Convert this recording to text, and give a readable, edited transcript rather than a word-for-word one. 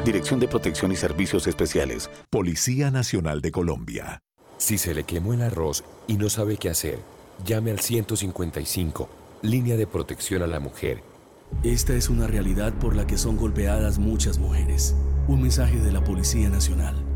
Dirección de Protección y Servicios Especiales. Policía Nacional de Colombia. Si se le quemó el arroz y no sabe qué hacer, llame al 155, línea de protección a la mujer. Esta es una realidad por la que son golpeadas muchas mujeres. Un mensaje de la Policía Nacional.